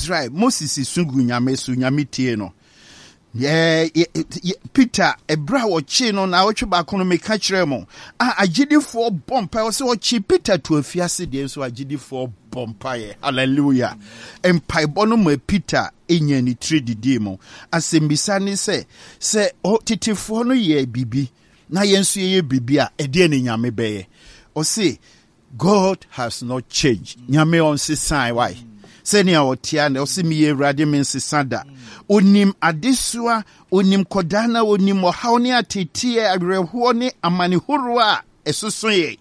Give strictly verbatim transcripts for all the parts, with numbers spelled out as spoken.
Israel Moses sungu nyame so nyame tie no yeah, yeah, yeah, Peter ebra wo chi no na wo twe ba kono me ka kire mo ah agidifo bompa wo se wo chi Peter to afiase de so agidifo bompa ye hallelujah empai bono ma Peter enya ni tredidi mo asembisa ni se se o titifo no ye bibi na yenso ye bibi a ede ne nyame beye o se God has not changed nyame on se sign why senia otia na o se mi ye rade men se sada onim adesua onim kodana onim ohawne atetie awerɛhoɔ ne amanehoro a ɛsoso ye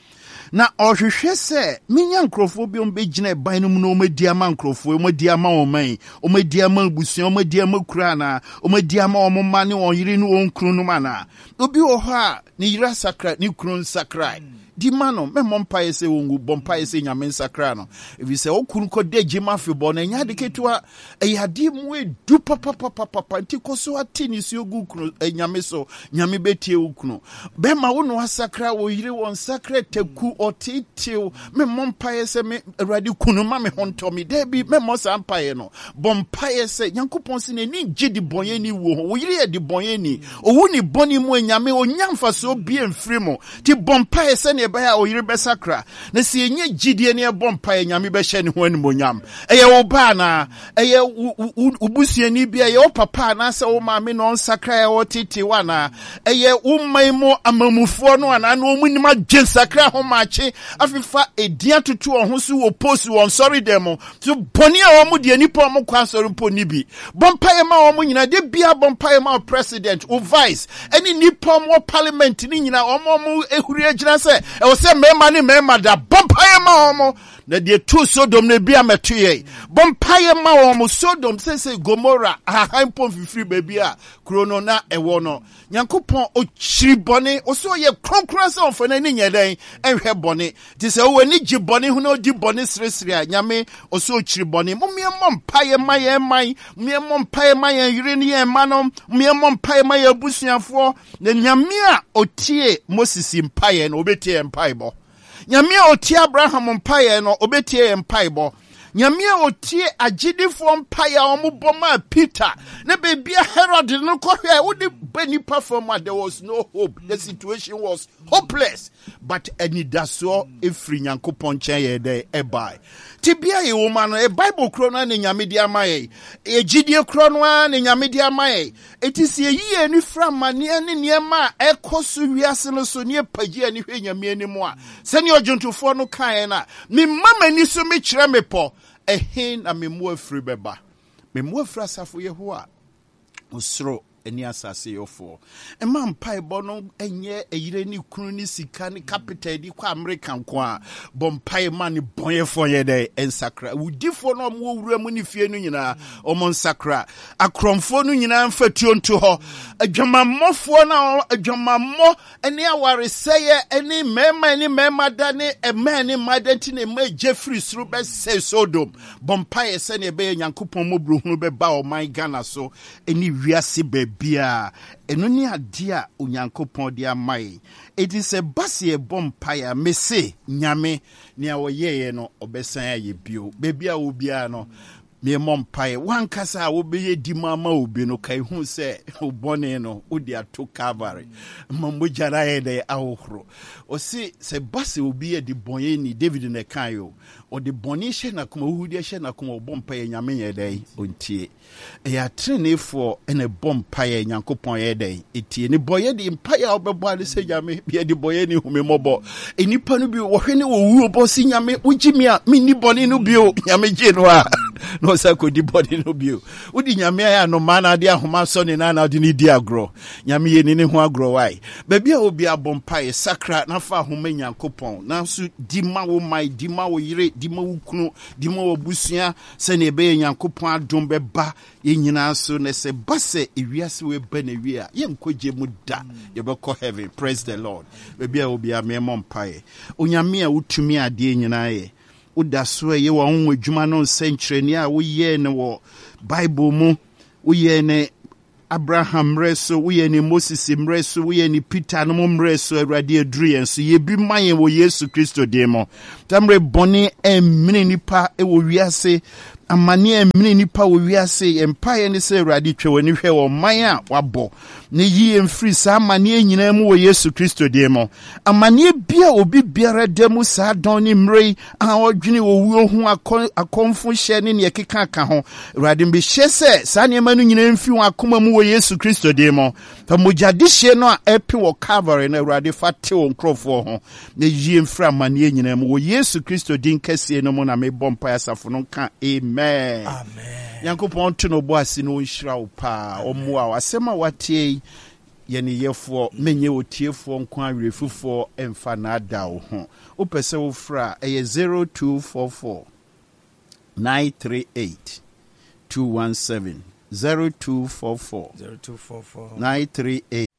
na ɔhwehwɛ sɛ menya nkrofo bi ombegyina ban no mu na omadi ama nkrofo omadi ama oman omadi ama busua omadi ama kura na omadi ama omma ne ɔyere ne onkru no mana obi wɔ hɔ a ne yira sakra ne kru sakra di mano me mompa yese wongu bompa yese nyame sakra no ebi se okunu ko de gima febo na nya de ketua eyade mu edu papa papa papa nti koso ati ni si ogu kunu nyame so nyame betie okunu be ma wono asakra wo yire won sakra teku otitiu me mompa yese me awrade kunu ma me honto me de bi me mo sampa ye no bompa yese nyankopon se ne ni gidi bonye ni wo wo yire ye di bonye ni owu ni boni mu nyame onyamfa so bi emfiri mo ti bompa yese ne baya o yire besakra na si enye gidie ne bompa ye nyame be hye ne ho animonyam eye wo ba na eye ubusuani bia ye o papa na se wo maame no nsakra ye wo tete wana eye wo maimo amamufo no ana na omunim agye sakra ho maache afifa edia tutu ho so wo post won sorry dem so boni a wo mu de nipa mo kwa sorry po ni bi bompa ye ma wo mu nyina de bia bompa ye ma president o vice any nipa mo parliament ni nyina o mo ehuri agyina se e wo se mema ni mema da bompa ye ma wo mo na de tu Sodom ne bia metoye bompa ye ma wo mo Sodom se se Gomora a hampon fifiri baby a krono na ewo no nyankopon o chiri bone o so ye kronkron se onfa na ni nyeden enhwe bone ti se wo ni gi bone hu na di bone sresre a nyame o so chiri bone mo me mompa ye ma ye man me mompa ye ma ye yire ni ye ma no me mompa ye ma ye busuafo na nyame a otie Moses mpa ye no obetie mpa ibo nyame a otie Abraham mpa ye no obetie mpa ibo nyame a otie agidifo mpa ye omubo ma Peter na bebia Herod no kohwe wo de bani perform there was no hope the situation was hopeless but enidaso efri nyankopon chen ye de ebai tibia ye woman no e Bible kro no na nyame di amaye e gidie kro no na nyame di amaye etisi eyi ani framane ne niema ekoso wiase no so ne pagi ani hwe nyame ani mu a se ne ojuntufo no kan na me mama ni so me kire me po ehin na me mu afri beba me mu afra safo ye ho a osro eni asase yofo ema mpai bono enye eyire ni kunu ni sika ni capital di kwa American kwa bompai man bonyefo ye de ensakra udifo no mo wura mu ni fie no nyina omo nsakra akromfo no nyina mfatuo nto ho adwamammofo na adwamammo eni awareseye eni mema eni mema dane ema ni madenti ne ma Jeffrey suru be se Sodom bompai se ne be Nyankopon mo bruhunu be ba o man Ghana so eni wiase be bia enoni adia Onyankopon dia mai it is a basie bompire mese nyame ne awoyeye no obesan aye bio bebia wo bia no me mompae wankasa wo beye di mama obi no kai hu se obone no odi ato Calvary mamojara ye de ahohoro o si se basie obi ye di bonye ni David ne kan yo o de boni hye na kuma hudi hye na kuma bompae nyame ye de ontie ya trenefo ene bompae Nyankopon ye de etie ni boye di mpae obebo ale se nyame ye di boye ni humemobo enipa no bi wo hwene wo wu obo si nyame ugimi a mi ni boni no bi o nyame je no a no sako di body no bio udi nyame ya no mana de ahoma so ne na na de ni di agro nyame ye ni ne ho agro wai bebia obi abompa sakra na fa ahoma Nyankopon na so di ma wo mai di ma wo yire di ma wo kunu di ma wo busua se ne be Nyankopon adom be ba ye nyina so ne se base ewiase we ba na wi a ye nkoje mu da ye be ko heaven praise the Lord bebia obi amemompa ye onyame a utumi ade nyina ye udaso ye wa onwe dwuma no nsenkyereni a woye ne wo Bible mu woye ne Abraham reso woye ne Moses mreso woye ne Peter no mreso awrade aduru yen so ye bi mayen wo Yesu Kristo de mo tamre boni emini nipa e wo wiase amane amini nipa wo wiase empire ne se Awurade twa wani hwɛ wo man a wabɔ ne yi emfiri sa amane nyina mu wo Yesu Kristo de mo amane bia obi biara demu sa don ne mrei a odwene wo wuo ho akonfo hye ne ne keka ka ho Awurade mbe hye se sa ne ma no nyina emfi wo akoma mu wo Yesu Kristo de mo fa mojade hye no a epi wo Calvary na Awurade fa te wo nkrofo ho ne yi emfiri amane nyina mu wo Yesu Kristo din kase no mu na me bompa asafo no ka amen amen Yankopɔn to no bo ase no nhyira wo pa omoa wasema watie yene yefo menye otiefo nko awerefufo emfa na ada wo ho opese wo fra eye zero two four four nine three eight two one seven zero two four four nine three eight